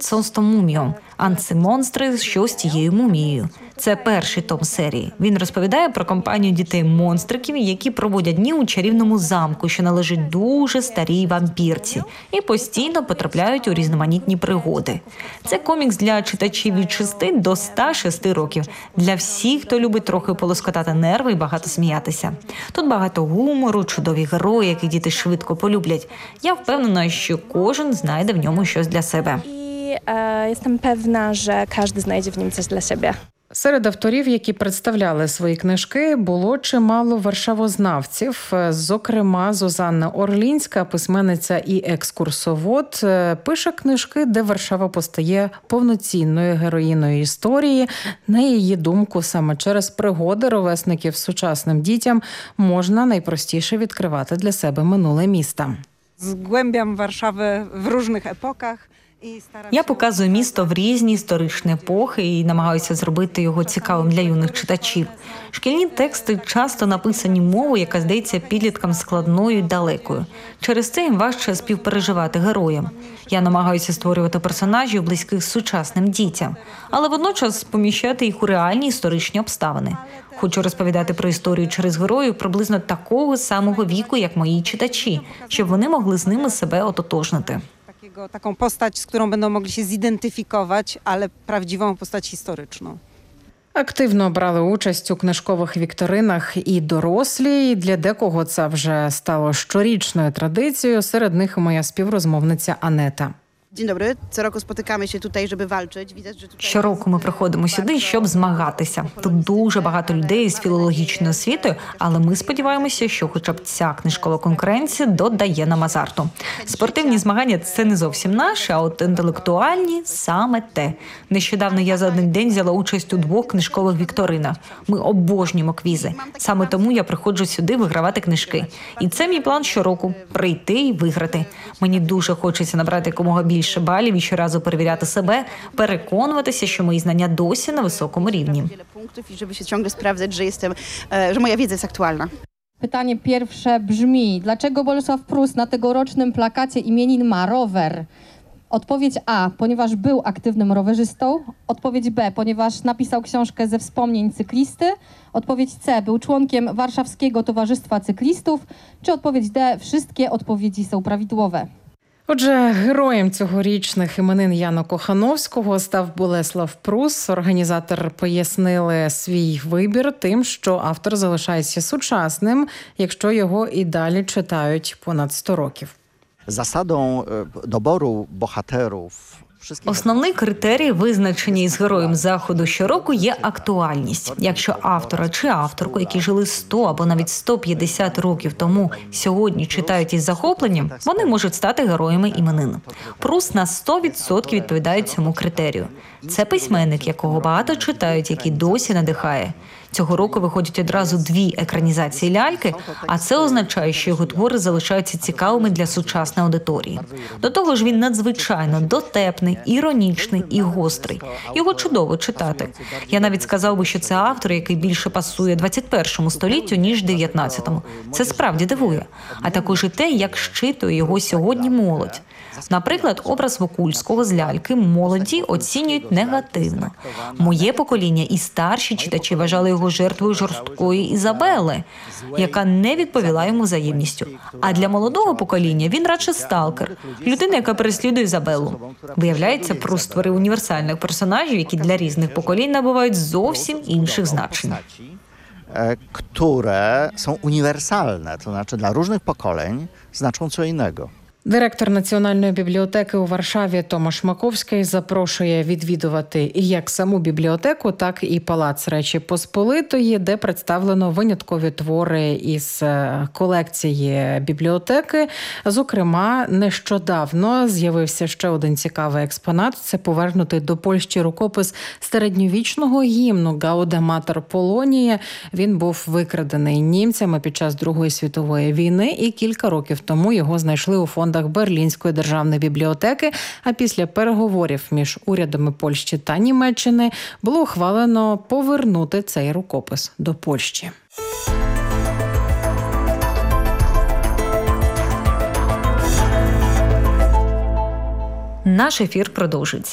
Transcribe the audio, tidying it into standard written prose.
«Co z tą mumią?» «Антимонстри, що з тією мумією». Це перший том серії. Він розповідає про компанію дітей-монстриків, які проводять дні у чарівному замку, що належить дуже старій вампірці, і постійно потрапляють у різноманітні пригоди. Це комікс для читачів від 6 до 106 років. Для всіх, хто любить трохи полоскотати нерви і багато сміятися. Тут багато гумору, чудові герої, яких діти швидко полюблять. Я впевнена, що кожен знайде в ньому щось для себе. Jestem pewna, że każdy znajdzie w nim coś dla siebie. Серед авторів, які представляли свої книжки, було чимало варшавознавців. Зокрема, Зузанна Орлінська, письменниця і екскурсовод, пише книжки, де Варшава постає повноцінною героїною історії. На її думку, саме через пригоди ровесників сучасним дітям можна найпростіше відкривати для себе минуле міста. Zgłębiam Warszawę w różnych epokach. Я показую місто в різні історичні епохи і намагаюся зробити його цікавим для юних читачів. Шкільні тексти часто написані мовою, яка здається підліткам складною і далекою. Через це їм важче співпереживати героям. Я намагаюся створювати персонажів, близьких сучасним дітям, але водночас поміщати їх у реальні історичні обставини. Хочу розповідати про історію через героїв приблизно такого самого віку, як мої читачі, щоб вони могли з ними себе ототожнити. Taką postać, z którą będą mogli się zidentyfikować, ale prawdziwą postać historyczną. Активно брали участь у книжкових вікторинах і дорослі, і для декого це вже стало щорічною традицією, серед них і моя співрозмовниця Анета. Dzień dobry. Co roku spotykamy się tutaj, żeby walczyć. Widać, że tutaj Щороку ми приходимо сюди, щоб змагатися. Тут дуже багато людей з філологічною освітою, але ми сподіваємося, що хоча б ця книжкова конкуренція додає нам азарту. Спортивні змагання – це не зовсім наше, а от інтелектуальні – саме те. Нещодавно я за один день взяла участь у 2 книжкових вікторинах. Ми обожнюємо квізи. Саме тому я приходжу сюди вигравати книжки. І це мій план щороку – прийти і виграти. Мені дуже хочеться набрати якомога більше балів і щоразу перевіряти себе, переконуватися, що мої знання досі на високому рівні. żeby się ciągle sprawdzać, że moja wiedza jest aktualna. Pytanie pierwsze brzmi, dlaczego Bolesław Prus na tegorocznym plakacie imienin ma rower? Odpowiedź A, ponieważ był aktywnym rowerzystą. Odpowiedź B, ponieważ napisał książkę ze wspomnień cyklisty. Odpowiedź C, był członkiem Warszawskiego Towarzystwa Cyklistów. Czy odpowiedź D, wszystkie odpowiedzi są prawidłowe? Отже, героєм цьогорічних іменин Яна Кохановського став Болеслав Прус. Організатори пояснили свій вибір тим, що автор залишається сучасним, якщо його і далі читають понад 100 років. Zasadą doboru bohaterów. Основний критерій визначення із героєм заходу щороку є актуальність. Якщо автора чи авторку, які жили 100 або навіть 150 років тому, сьогодні читають із захопленням, вони можуть стати героями іменин. Прус на 100% відповідає цьому критерію. Це письменник, якого багато читають, який досі надихає. Цього року виходять одразу 2 екранізації ляльки, а це означає, що його твори залишаються цікавими для сучасної аудиторії. До того ж, він надзвичайно дотепний, іронічний і гострий. Його чудово читати. Я навіть сказав би, що це автор, який більше пасує 21 століттю, ніж 19-му. Це справді дивує. А також і те, як щитує його сьогодні молодь. Наприклад, образ Вокульського з ляльки молоді оцінюють негативно. Моє покоління і старші читачі вважали його жертвою жорсткої Ізабели, яка не відповіла йому взаємністю. А для молодого покоління він радше сталкер, людина, яка переслідує Ізабелу. Виявляється, Прус створив універсальних персонажів, які для різних поколінь набувають зовсім інших значень. Które są uniwersalne, to znaczy dla różnych pokoleń znaczą co innego. Директор Національної бібліотеки у Варшаві Томаш Маковський запрошує відвідувати як саму бібліотеку, так і Палац Речі Посполитої, де представлено виняткові твори із колекції бібліотеки. Зокрема, нещодавно з'явився ще один цікавий експонат. Це повернутий до Польщі рукопис середньовічного гімну «Гауде Матер Полонія». Він був викрадений німцями під час Другої світової війни, і кілька років тому його знайшли у фондах Берлінської державної бібліотеки, а після переговорів між урядами Польщі та Німеччини було ухвалено повернути цей рукопис до Польщі. Наш ефір продовжиться.